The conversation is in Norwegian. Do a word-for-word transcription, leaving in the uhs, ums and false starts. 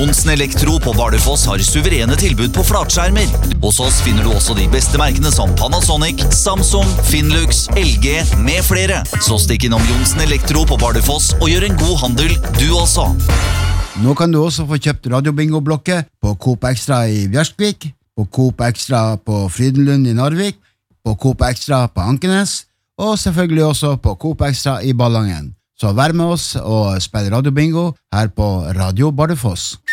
Jonsen Elektro på Bardufoss har suverene tilbud på flatskjermer. Hos oss finner du også de beste merkene som Panasonic, Samsung, Finlux, L G med flere. Så stikk innom Jonsen Elektro på Bardufoss og gjør en god handel, du også. Nå kan du også få kjøpt radiobingo-blokket på Coop Extra i Bjørskvik, på Coop Extra på Frydenlund i Narvik, på Coop Extra på Ankenes, og selvfølgelig også på Coop Extra i Ballangen. Så vær med oss og spill radiobingo her på Radio Bardufoss.